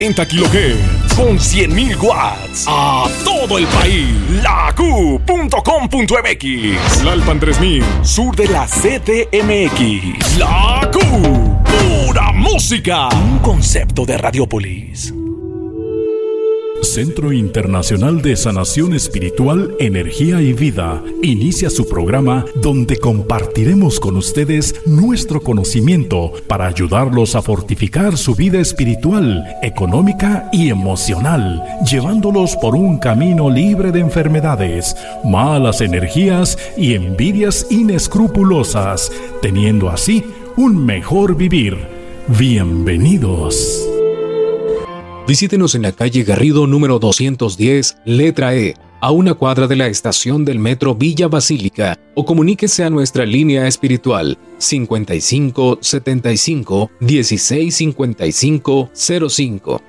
En kHz con 100.000 watts a todo el país. LaQ.com.mx. Lalpan 3000, sur de la CDMX. La Q, pura música. Un concepto de Radiopolis. Centro Internacional de Sanación Espiritual, Energía y Vida inicia su programa donde compartiremos con ustedes nuestro conocimiento para ayudarlos a fortificar su vida espiritual, económica y emocional, llevándolos por un camino libre de enfermedades, malas energías y envidias inescrupulosas, teniendo así un mejor vivir. Bienvenidos. Visítenos en la calle Garrido número 210, letra E, a una cuadra de la estación del metro Villa Basílica, o comuníquese a nuestra línea espiritual 55 75 16 55 05,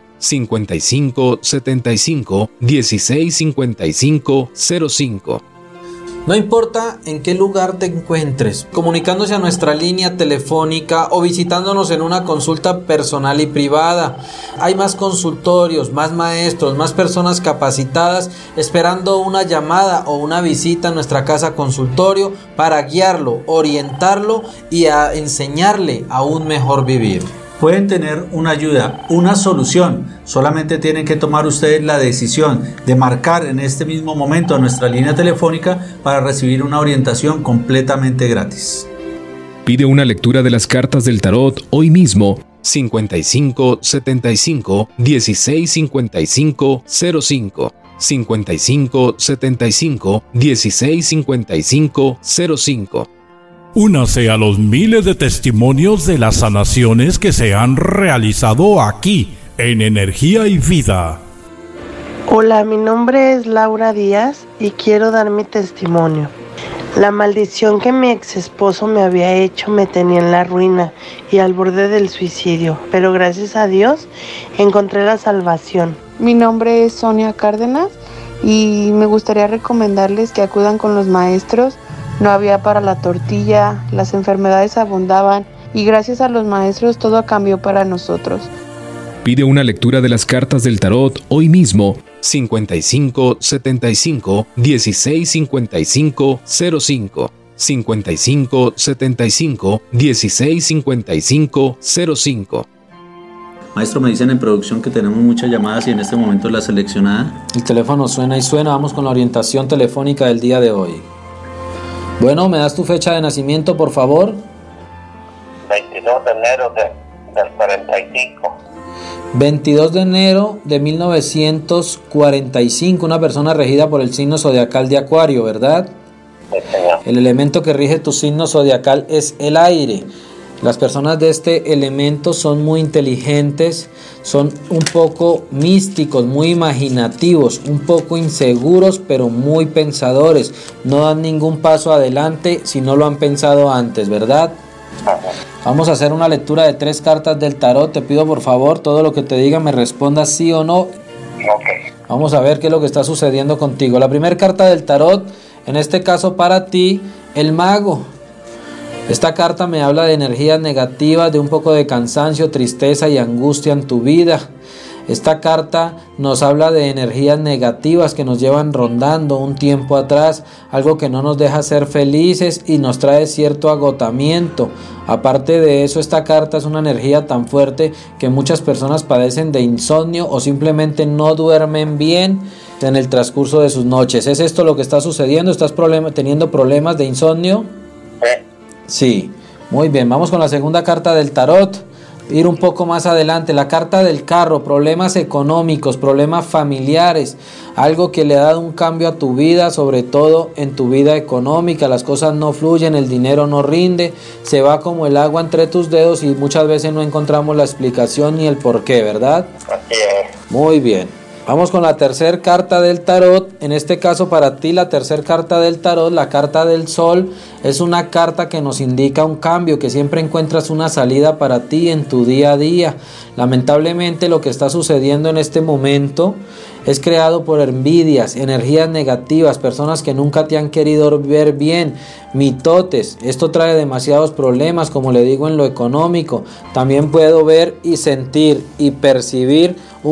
55 75 16 55 05. No importa en qué lugar te encuentres, comunicándose a nuestra línea telefónica o visitándonos en una consulta personal y privada. Hay más consultorios, más maestros, más personas capacitadas esperando una llamada o una visita a nuestra casa consultorio para guiarlo, orientarlo y a enseñarle a un mejor vivir. Pueden tener una ayuda, una solución. Solamente tienen que tomar ustedes la decisión de marcar en este mismo momento a nuestra línea telefónica para recibir una orientación completamente gratis. Pide una lectura de las cartas del tarot hoy mismo. 55 75 16 55 05, 55 75 16 55 05. Únase a los miles de testimonios de las sanaciones que se han realizado aquí, en Energía y Vida. Hola, mi nombre es Laura Díaz y quiero dar mi testimonio. La maldición que mi ex esposo me había hecho me tenía en la ruina y al borde del suicidio, pero gracias a Dios encontré la salvación. Mi nombre es Sonia Cárdenas y me gustaría recomendarles que acudan con los maestros. No había para la tortilla, las enfermedades abundaban y gracias a los maestros todo cambió para nosotros. Pide una lectura de las cartas del tarot hoy mismo. 55 75 16 55 05, 55 75 16 55 05. Maestro, me dicen en producción que tenemos muchas llamadas y en este momento la seleccionada. El teléfono suena y suena. Vamos con la orientación telefónica del día de hoy. Bueno, ¿me das tu fecha de nacimiento, por favor? 22 de enero del 45. 22 de enero de 1945, una persona regida por el signo zodiacal de Acuario, ¿verdad? Sí, señor. El elemento que rige tu signo zodiacal es el aire. Las personas de este elemento son muy inteligentes, son un poco místicos, muy imaginativos, un poco inseguros, pero muy pensadores. No dan ningún paso adelante si no lo han pensado antes, ¿verdad? Ajá. Vamos a hacer una lectura de 3 cartas del tarot. Te pido por favor, todo lo que te diga me respondas sí o no. Ok. Vamos a ver qué es lo que está sucediendo contigo. La primera carta del tarot, en este caso para ti, el mago. Esta carta me habla de energías negativas, de un poco de cansancio, tristeza y angustia en tu vida. Esta carta nos habla de energías negativas que nos llevan rondando un tiempo atrás, algo que no nos deja ser felices y nos trae cierto agotamiento. Aparte de eso, esta carta es una energía tan fuerte que muchas personas padecen de insomnio o simplemente no duermen bien en el transcurso de sus noches. ¿Es esto lo que está sucediendo? ¿Estás teniendo problemas de insomnio? Sí, muy bien. Vamos con la segunda carta del tarot. Ir un poco más adelante, la carta del carro, problemas económicos, problemas familiares, algo que le ha dado un cambio a tu vida, sobre todo en tu vida económica. Las cosas no fluyen, el dinero no rinde, se va como el agua entre tus dedos y muchas veces no encontramos la explicación ni el porqué, ¿verdad? Así es. Muy bien. Vamos con la tercera carta del tarot. En este caso para ti la tercera carta del tarot, la carta del sol, es una carta que nos indica un cambio, que siempre encuentras una salida para ti en tu día a día. Lamentablemente lo que está sucediendo en este momento Es creado por envidias, energías negativas, personas que nunca te han querido ver bien, mitotes. Esto trae demasiados problemas, como le digo, en lo económico. También puedo ver y sentir y percibir